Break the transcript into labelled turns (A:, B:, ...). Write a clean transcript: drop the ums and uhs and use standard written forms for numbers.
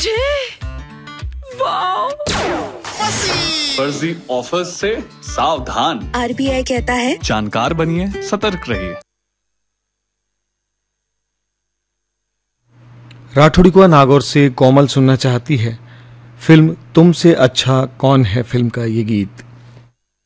A: मुझे वाओ।
B: फर्जी ऑफर्स से सावधान।
A: आरबीआई कहता है
B: जानकार बनिए, सतर्क रहिए।
C: राठौड़ी को नागौर से कोमल सुनना चाहती है। फिल्म तुमसे अच्छा कौन है फिल्म का ये गीत।